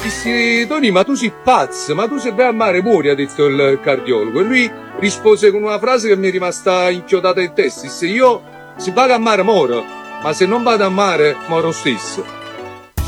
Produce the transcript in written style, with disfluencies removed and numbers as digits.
Dissi, Tony, ma tu sei pazzo, ma tu se vai a mare muori, ha detto il cardiologo. E lui rispose con una frase che mi è rimasta inchiodata in testa. Disse, io se vado a mare moro, ma se non vado a mare moro stesso.